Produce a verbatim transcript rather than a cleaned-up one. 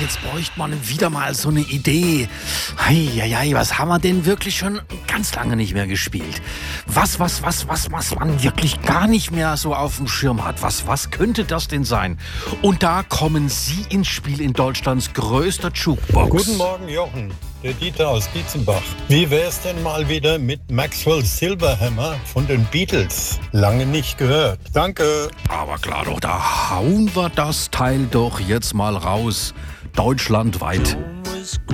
jetzt bräuchte man wieder mal so eine Idee. Heieiei, was haben wir denn wirklich schon ganz lange nicht mehr gespielt? Was, was, was, was, was man wirklich gar nicht mehr so auf dem Schirm hat. Was, was könnte das denn sein? Und da kommen Sie ins Spiel in Deutschlands größter Jukebox. Guten Morgen, Jochen. Der Dieter aus Dietzenbach. Wie wär's denn mal wieder mit Maxwell Silverhammer von den Beatles? Lange nicht gehört. Danke. Aber klar doch, da hauen wir das Teil doch jetzt mal raus. Deutschlandweit.